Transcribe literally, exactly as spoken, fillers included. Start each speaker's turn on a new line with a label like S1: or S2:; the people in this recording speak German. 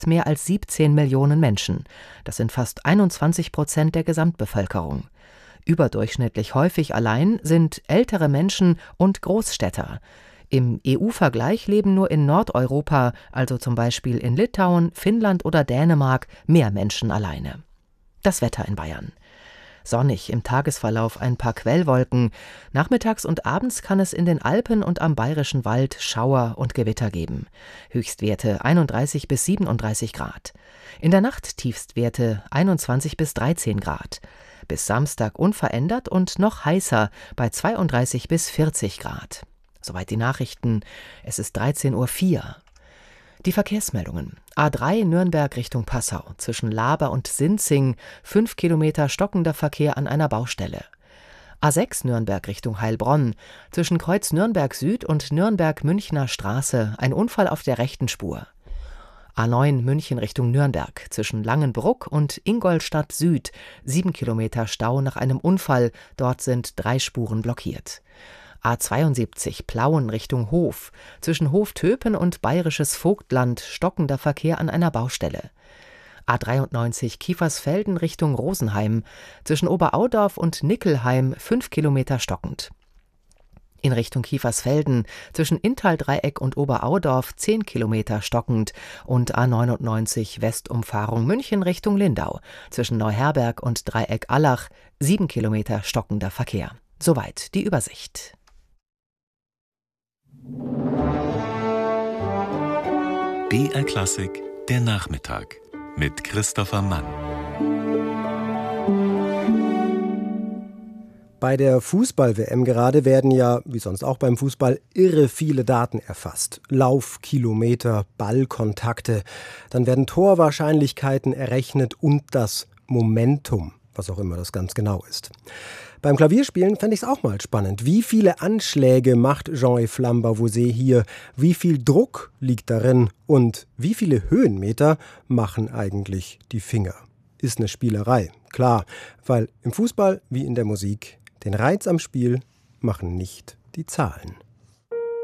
S1: mehr als siebzehn Millionen Menschen. Das sind fast einundzwanzig Prozent der Gesamtbevölkerung. Überdurchschnittlich häufig allein sind ältere Menschen und Großstädter. Im E U-Vergleich leben nur in Nordeuropa, also zum Beispiel in Litauen, Finnland oder Dänemark, mehr Menschen alleine. Das Wetter in Bayern. Sonnig, im Tagesverlauf ein paar Quellwolken. Nachmittags und abends kann es in den Alpen und am Bayerischen Wald Schauer und Gewitter geben. Höchstwerte einunddreißig bis siebenunddreißig Grad. In der Nacht Tiefstwerte einundzwanzig bis dreizehn Grad. Bis Samstag unverändert und noch heißer bei zweiunddreißig bis vierzig Grad. Soweit die Nachrichten. Es ist dreizehn Uhr vier. Die Verkehrsmeldungen. A drei Nürnberg Richtung Passau. Zwischen Laber und Sinzing fünf Kilometer stockender Verkehr an einer Baustelle. A sechs Nürnberg Richtung Heilbronn. Zwischen Kreuz Nürnberg Süd und Nürnberg-Münchner Straße ein Unfall auf der rechten Spur. A neun München Richtung Nürnberg. Zwischen Langenbruck und Ingolstadt Süd sieben Kilometer Stau nach einem Unfall. Dort sind drei Spuren blockiert. A zweiundsiebzig Plauen Richtung Hof. Zwischen Hof-Töpen und Bayerisches Vogtland stockender Verkehr an einer Baustelle. A dreiundneunzig Kiefersfelden Richtung Rosenheim. Zwischen Oberaudorf und Nickelheim fünf Kilometer stockend. In Richtung Kiefersfelden zwischen Inntal-Dreieck und Oberaudorf zehn Kilometer stockend und A neunundneunzig Westumfahrung München Richtung Lindau. Zwischen Neuherberg und Dreieck-Allach sieben Kilometer stockender Verkehr. Soweit die Übersicht.
S2: B R Klassik, der Nachmittag mit Christopher Mann.
S3: Bei der Fußball-W M gerade werden ja, wie sonst auch beim Fußball, irre viele Daten erfasst. Laufkilometer, Ballkontakte, dann werden Torwahrscheinlichkeiten errechnet und das Momentum, was auch immer das ganz genau ist. Beim Klavierspielen fände ich es auch mal spannend. Wie viele Anschläge macht Jean-Yves Lambavouset hier? Wie viel Druck liegt darin? Und wie viele Höhenmeter machen eigentlich die Finger? Ist eine Spielerei, klar, weil im Fußball wie in der Musik den Reiz am Spiel machen nicht die Zahlen.